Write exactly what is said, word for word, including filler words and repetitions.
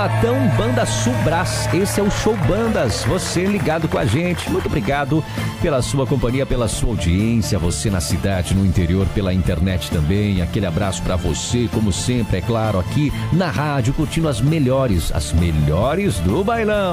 Curatão Banda Sul Brás. Esse é o Show Bandas. Você ligado com a gente. Muito obrigado pela sua companhia, pela sua audiência. Você na cidade, no interior, pela internet também. Aquele abraço pra você, como sempre, é claro, aqui na rádio, curtindo as melhores, as melhores do bailão.